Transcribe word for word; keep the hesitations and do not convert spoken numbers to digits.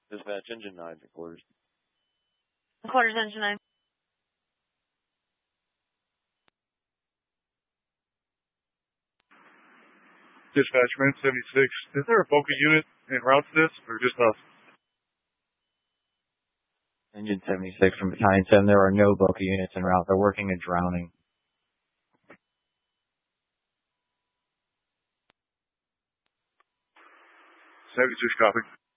Dispatch, engine nine, quarters. Quarters, engine nine. Dispatch, man seventy-six. Is there a Boca unit en route to this, or just us? Engine seventy-six from Battalion seven, there are no Boca units en route. They're working a drowning. seventy-six, copy.